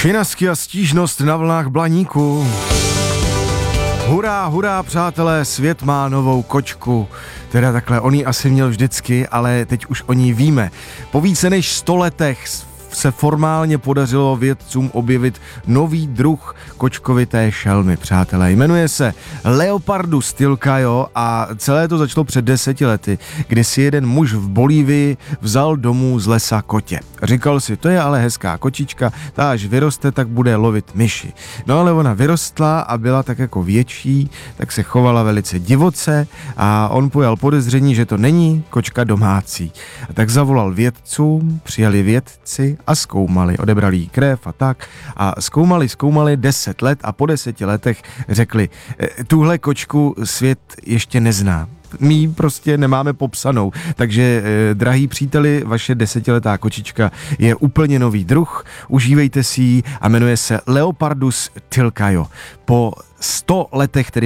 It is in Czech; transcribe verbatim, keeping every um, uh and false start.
Šinasky a stížnost na vlnách Blaníku. Hurá, hurá, přátelé, svět má novou kočku. Teda takhle, on ji asi měl vždycky, ale teď už o ní víme. Po více než sto letech se formálně podařilo vědcům objevit nový druh kočkovité šelmy, přátelé. Jmenuje se Leopardus tilcaio a celé to začalo před deseti lety, kdy si jeden muž v Bolívii vzal domů z lesa kotě. Říkal si, to je ale hezká kočička, ta až vyroste, tak bude lovit myši. No ale ona vyrostla a byla tak jako větší, tak se chovala velice divoce a on pojal podezření, že to není kočka domácí. A tak zavolal vědcům, přijeli vědci a zkoumali, odebrali jí krev a tak a zkoumali, zkoumali deset let a po deseti letech řekli, tuhle kočku svět ještě nezná. My ji prostě nemáme popsanou, takže eh, drahý příteli, vaše desetiletá kočička je úplně nový druh, užívejte si ji a jmenuje se Leopardus tilcaio. Po sto letech tedy